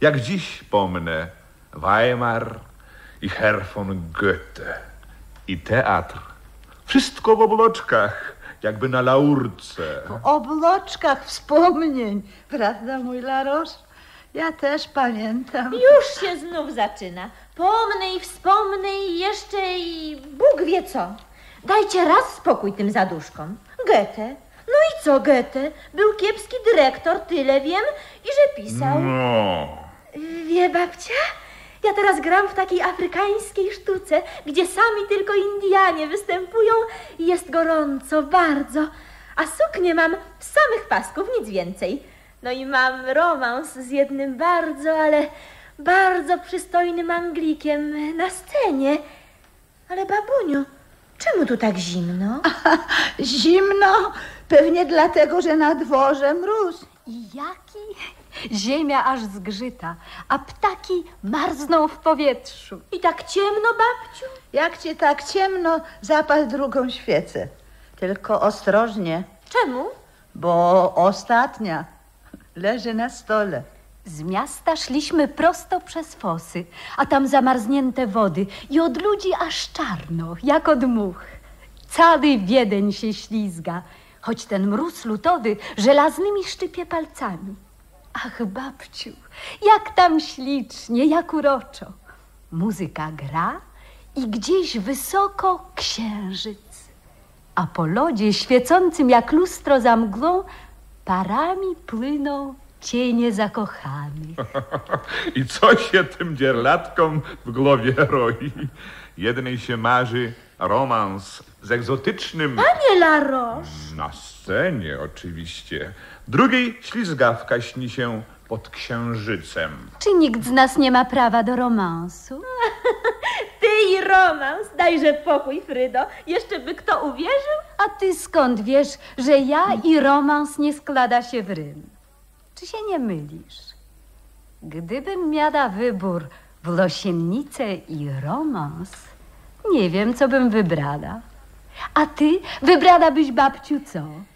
Jak dziś pomnę Weimar i Herr von Goethe i teatr. Wszystko w obloczkach, jakby na laurce. W obloczkach wspomnień, prawda, mój Larosz? Ja też pamiętam. Już się znów zaczyna. Pomnę i wspomnę i jeszcze i Bóg wie co. Dajcie raz spokój tym zaduszkom. Goethe. No i co Goethe? Był kiepski dyrektor, tyle wiem, i że pisał. No. Wie babcia? Ja teraz gram w takiej afrykańskiej sztuce, gdzie sami tylko Indianie występują i jest gorąco, bardzo. A suknię mam z samych pasków, nic więcej. No i mam romans z jednym bardzo, ale bardzo przystojnym Anglikiem na scenie. Ale babuniu, czemu tu tak zimno? Zimno? Pewnie dlatego, że na dworze mróz. I jaki? Ziemia aż zgrzyta, a ptaki marzną w powietrzu. I tak ciemno, babciu? Jak ci tak ciemno, zapal drugą świecę. Tylko ostrożnie, Czemu? bo ostatnia leży na stole. Z miasta szliśmy prosto przez fosy, a tam zamarznięte wody i od ludzi aż czarno, jak od much. Cały Wiedeń się ślizga, choć ten mróz lutowy żelaznymi szczypie palcami. Ach, babciu, jak tam ślicznie, jak uroczo. Muzyka gra i gdzieś wysoko księżyc. A po lodzie świecącym jak lustro za mgłą parami płyną cienie zakochanych. I co się tym dzierlatkom w głowie roi? Jednej się marzy romans z egzotycznym... Panie Laroche. Na scenie oczywiście. Drugiej ślizgawka śni się pod księżycem. Czy nikt z nas nie ma prawa do romansu? Ty i romans, dajże pokój, Frydo. Jeszcze by kto uwierzył? A ty skąd wiesz, że ja i romans nie składa się w rym? Czy się nie mylisz? Gdybym miała wybór w Losiennicę i romans, nie wiem, co bym wybrała. A ty wybrałabyś, babciu, co?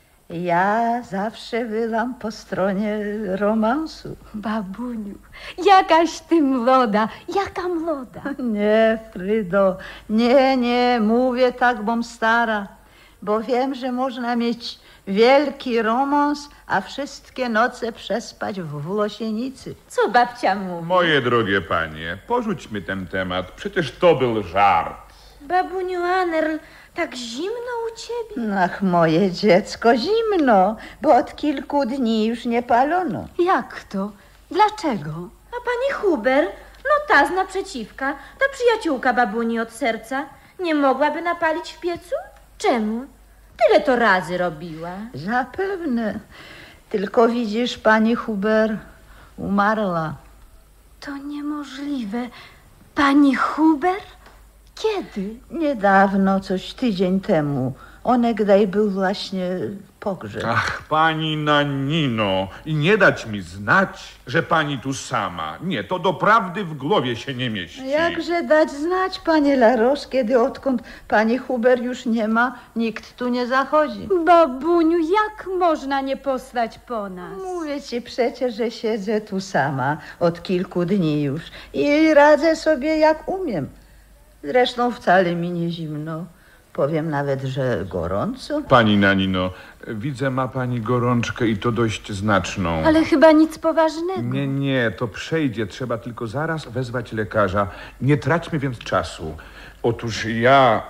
Ja zawsze byłam po stronie romansu. Babuniu, jakaś ty młoda, jaka młoda. Nie, Frydo, nie, mówię tak, bom stara, bo wiem, że można mieć wielki romans, a wszystkie noce przespać w Losienicy. Co babcia mówi? Moje drogie panie, porzućmy ten temat. Przecież to był żart. Babuniu Anerl, tak zimno u ciebie? Ach, moje dziecko, zimno, bo od kilku dni już nie palono. Jak to? Dlaczego? A pani Huber, no ta z naprzeciwka, ta przyjaciółka babuni od serca, nie mogłaby napalić w piecu? Czemu? Tyle to razy robiła. Zapewne. Tylko widzisz, pani Huber umarła. To niemożliwe. Pani Huber? Kiedy? Niedawno, coś tydzień temu. Onegdaj był właśnie pogrzeb. Ach, pani Nanino, i nie dać mi znać, że pani tu sama. Nie, to doprawdy w głowie się nie mieści. Jakże dać znać, panie Laroche, kiedy odkąd pani Huber już nie ma, nikt tu nie zachodzi. Babuniu, jak można nie posłać po nas? Mówię ci przecież, że siedzę tu sama od kilku dni już i radzę sobie jak umiem. Zresztą wcale mi nie zimno. Powiem nawet, że gorąco. Pani Nanino, widzę, ma pani gorączkę i to dość znaczną. Ale chyba nic poważnego. Nie, to przejdzie. Trzeba tylko zaraz wezwać lekarza. Nie traćmy więc czasu. Otóż ja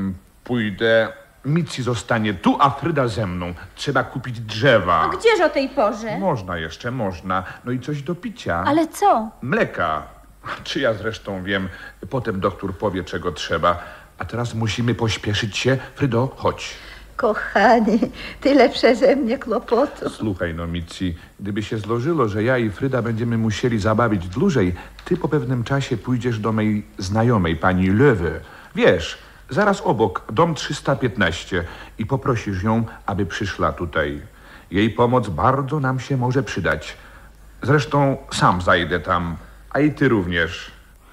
pójdę, Mici zostanie tu, a Fryda ze mną. Trzeba kupić drzewa. A gdzież o tej porze? Można jeszcze, można. No i coś do picia. Ale co? Mleka. Czy ja zresztą wiem. Potem doktor powie, czego trzeba. A teraz musimy pośpieszyć się. Frydo, chodź. Kochani, tyle przeze mnie kłopotu. Słuchaj, no Mici, gdyby się złożyło, że ja i Fryda będziemy musieli zabawić dłużej, ty po pewnym czasie pójdziesz do mej znajomej, pani Löwe. Wiesz, zaraz obok, dom 315 i poprosisz ją, aby przyszła tutaj. Jej pomoc bardzo nam się może przydać. Zresztą sam zajdę tam, a i ty również.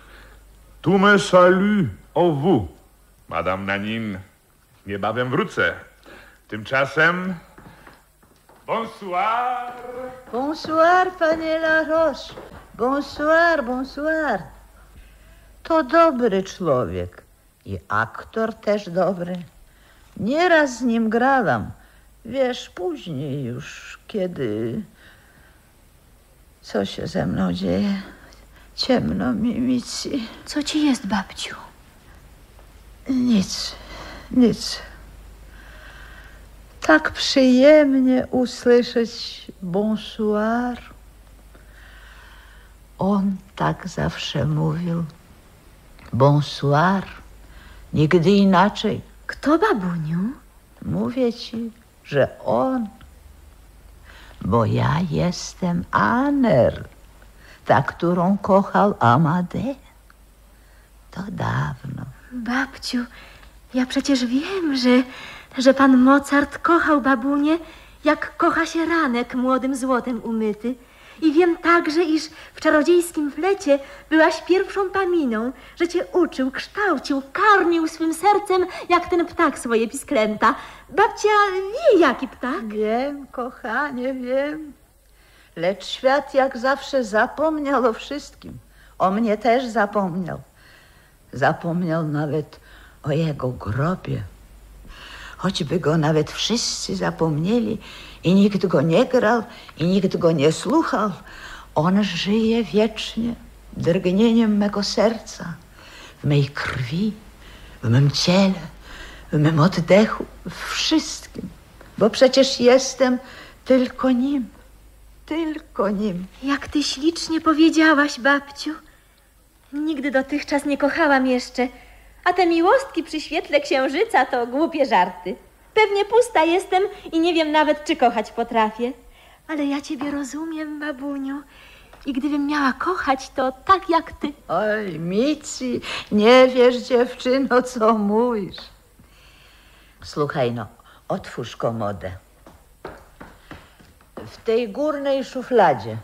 Tu me salut au vous, Madame Nanin. Niebawem wrócę. Tymczasem Bonsoir. Bonsoir, panie Laroche. Bonsoir, bonsoir. To dobry człowiek i aktor też dobry. Nieraz z nim grałam. Wiesz, później już, kiedy... Co się ze mną dzieje? Ciemno mi, Mici. Co ci jest, babciu? Nic, nic. Tak przyjemnie usłyszeć bonsoir. On tak zawsze mówił. Bonsoir. Nigdy inaczej. Kto, babuniu? Mówię ci, że on. Bo ja jestem Aner, ta, którą kochał Amadé. To dawno. Babciu, ja przecież wiem, że pan Mozart kochał babunię, jak kocha się ranek młodym złotem umyty. I wiem także, iż w czarodziejskim flecie byłaś pierwszą Paminą, że cię uczył, kształcił, karmił swym sercem, jak ten ptak swoje pisklęta. Babcia wie, jaki ptak? Wiem, kochanie, wiem. Lecz świat jak zawsze zapomniał o wszystkim. O mnie też zapomniał. Zapomniał nawet o jego grobie. Choćby go nawet wszyscy zapomnieli i nikt go nie grał i nikt go nie słuchał, on żyje wiecznie drgnieniem mego serca, w mej krwi, w mym ciele, w mym oddechu, w wszystkim. Bo przecież jestem tylko nim, tylko nim. Jak ty ślicznie powiedziałaś, babciu. Nigdy dotychczas nie kochałam jeszcze, a te miłostki przy świetle księżyca to głupie żarty. Pewnie pusta jestem i nie wiem nawet, czy kochać potrafię. Ale ja ciebie rozumiem, babuniu. I gdybym miała kochać, to tak jak ty. Oj, Mici, nie wiesz, dziewczyno, co mówisz. Słuchaj, no, otwórz komodę. W tej górnej szufladzie,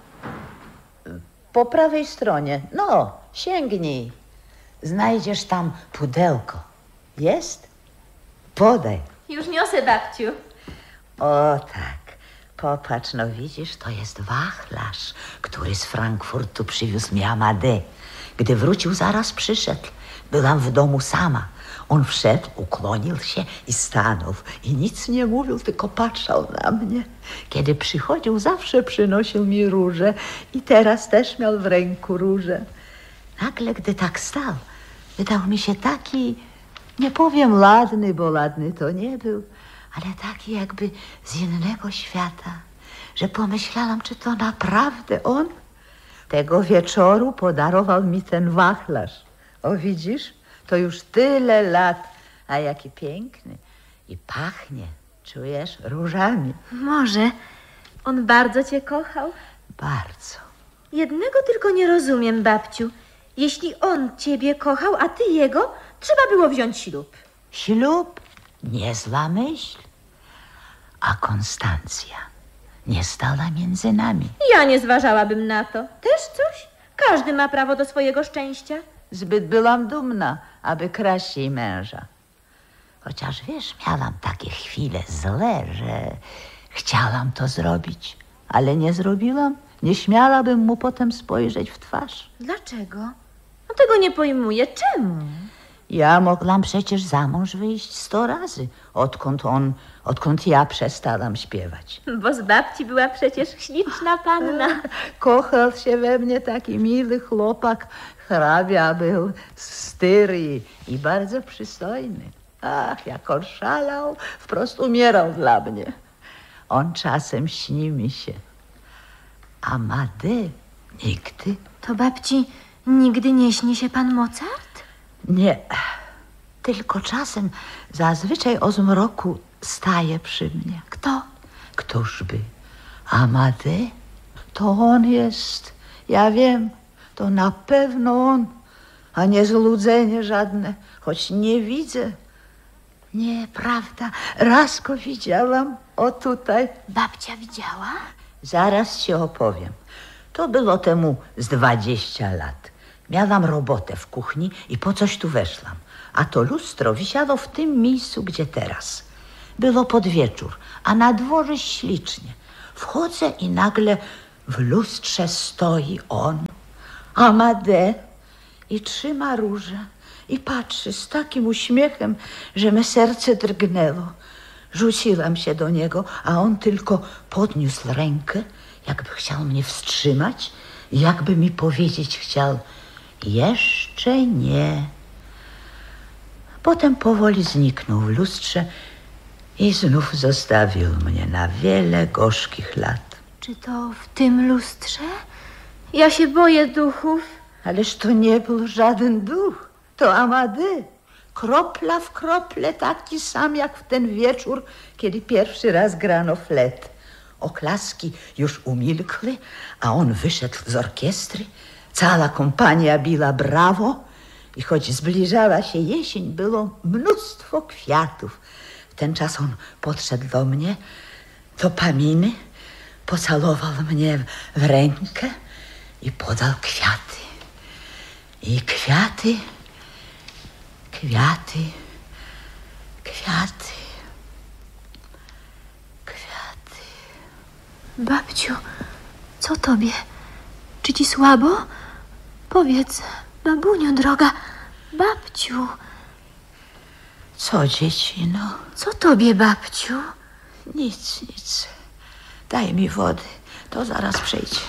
po prawej stronie, no, sięgnij. Znajdziesz tam pudełko. Jest? Podaj. Już niosę, babciu. O tak, popatrz, no widzisz, to jest wachlarz, który z Frankfurtu przywiózł mi Amadé. Gdy wrócił, zaraz przyszedł. Byłam w domu sama. On wszedł, ukłonił się i stanął. I nic nie mówił, tylko patrzał na mnie. Kiedy przychodził, zawsze przynosił mi róże i teraz też miał w ręku róże. Nagle, gdy tak stał, wydał mi się taki, nie powiem ładny, bo ładny to nie był, ale taki jakby z innego świata, że pomyślałam, czy to naprawdę on. Tego wieczoru podarował mi ten wachlarz. O, widzisz, to już tyle lat, a jaki piękny i pachnie, czujesz, różami. Może on bardzo cię kochał? Bardzo. Jednego tylko nie rozumiem, babciu. Jeśli on ciebie kochał, a ty jego, trzeba było wziąć ślub. Ślub? Niezła myśl. A Konstancja nie stała między nami. Ja nie zważałabym na to. Też coś? Każdy ma prawo do swojego szczęścia. Zbyt byłam dumna, aby kraść jej męża. Chociaż wiesz, miałam takie chwile złe, że chciałam to zrobić, ale nie zrobiłam. Nie śmiałabym mu potem spojrzeć w twarz. Dlaczego? No tego nie pojmuję. Czemu? Ja mogłam przecież za mąż wyjść 100 razy, odkąd ja przestałam śpiewać. Bo z babci była przecież śliczna panna. Kochał się we mnie taki miły chłopak. Hrabia był styry i bardzo przystojny. Ach, jak on szalał, wprost umierał dla mnie. On czasem śni mi się. Amadé nigdy. To babci nigdy nie śni się pan Mozart? Nie, tylko czasem, zazwyczaj o zmroku staje przy mnie. Kto? Któżby? Amadé? To on jest. Ja wiem, to na pewno on, a nie złudzenie żadne, choć nie widzę. Nie, prawda, raz go widziałam, o tutaj. Babcia widziała? Zaraz ci opowiem. To było temu z 20 lat. Miałam robotę w kuchni i po coś tu weszłam. A to lustro wisiało w tym miejscu, gdzie teraz. Było pod wieczór, a na dworze ślicznie. Wchodzę i nagle w lustrze stoi on, Amadé, i trzyma różę i patrzy z takim uśmiechem, że me serce drgnęło. Rzuciłam się do niego, a on tylko podniósł rękę, jakby chciał mnie wstrzymać, jakby mi powiedzieć chciał: jeszcze nie. Potem powoli zniknął w lustrze i znów zostawił mnie na wiele gorzkich lat. Czy to w tym lustrze? Ja się boję duchów. Ależ to nie był żaden duch, to Amadé. Kropla w krople, taki sam jak w ten wieczór, kiedy pierwszy raz grano flet. Oklaski już umilkły, a on wyszedł z orkiestry. Cała kompania biła brawo i choć zbliżała się jesień, było mnóstwo kwiatów. W ten czas on podszedł do mnie, do Paminy, pocałował mnie w rękę i podał kwiaty. I kwiaty, kwiaty, kwiaty, kwiaty. Babciu, co tobie? Czy ci słabo? Powiedz, babuniu droga, babciu. Co, dziecino? Co tobie, babciu? Nic, nic. Daj mi wody, to zaraz przejdzie.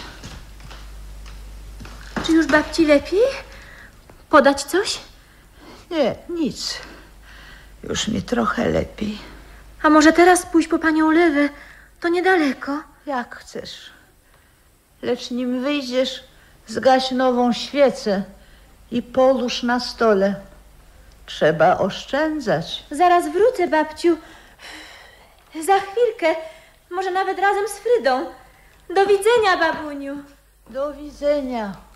Czy już babci lepiej? Podać coś? Nie, nic. Już mi trochę lepiej. A może teraz pójść po panią Lewę? To niedaleko. Jak chcesz. Lecz nim wyjdziesz, zgaś nową świecę i połóż na stole. Trzeba oszczędzać. Zaraz wrócę, babciu. Za chwilkę. Może nawet razem z Frydą. Do widzenia, babuniu. Do widzenia.